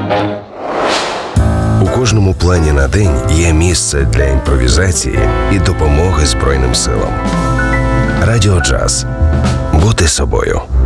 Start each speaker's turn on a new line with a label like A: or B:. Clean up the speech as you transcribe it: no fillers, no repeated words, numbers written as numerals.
A: У кожному плані на день є місце для імпровізації і допомоги Збройним силам. Радіо Джаз. Бути собою.